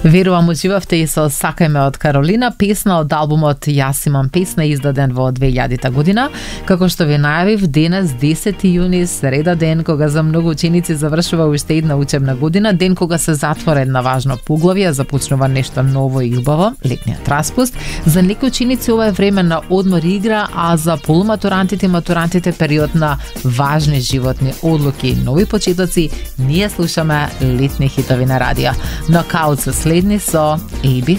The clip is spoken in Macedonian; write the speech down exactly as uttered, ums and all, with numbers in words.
Верувам уживавте и со Сакајме од Каролина, песна од албумот Јас имам песна, издаден во две илјадета година. Како што ви најавив, денес десети јуни, среда ден кога за многу ученици завршува уште една учебна година, ден кога се затвора една важно поглавје, започнува нешто ново и убаво, летниот распуст. За некои ученици ова е време на одмор и игра, а за полуматурантите и матурантите период на важни животни одлуки и нови почетоци. Ние слушаме летни хитови на радио. Нокаут се следни со A B